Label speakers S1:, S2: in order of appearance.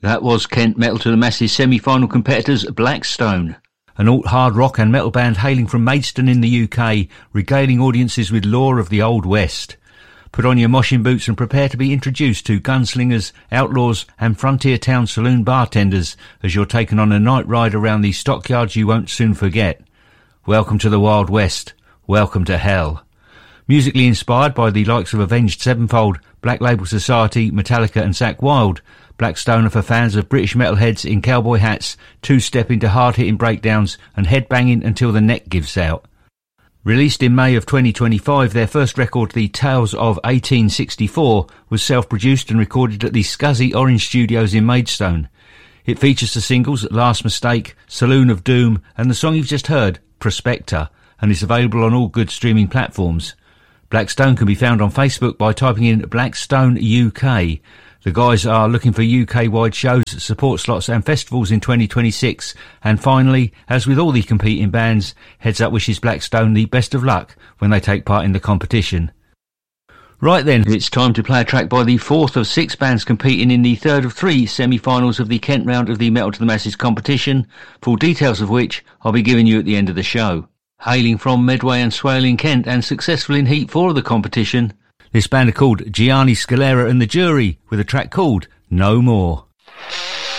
S1: That was Kent Metal to the Masses semi-final competitors Blackstone, an alt-hard rock and metal band hailing from Maidstone in the UK, regaling audiences with lore of the Old West. Put on your moshing boots and prepare to be introduced to gunslingers, outlaws and frontier town saloon bartenders as you're taken on a night ride around the stockyards you won't soon forget. Welcome to the Wild West. Welcome to hell. Musically inspired by the likes of Avenged Sevenfold, Black Label Society, Metallica and Zakk Wylde, Blackstone are for fans of British metalheads in cowboy hats, two-step into hard-hitting breakdowns and headbanging until the neck gives out. Released in May of 2025, their first record, The Tales of 1864, was self-produced and recorded at the Scuzzy Orange Studios in Maidstone. It features the singles Last Mistake, Saloon of Doom and the song you've just heard, Prospector, and is available on all good streaming platforms. Blackstone can be found on Facebook by typing in Blackstone UK. The guys are looking for UK-wide shows, support slots and festivals in 2026. And finally, as with all the competing bands, Heads Up wishes Blackstone the best of luck when they take part in the competition. Right then, it's time to play a track by the fourth of 6 bands competing in the third of 3 semi-finals of the Kent round of the Metal to the Masses competition, full details of which I'll be giving you at the end of the show. Hailing from Medway and Swale in Kent and successful in Heat 4 of the competition, this band are called Gianni Scalera and the Jury with a track called No More.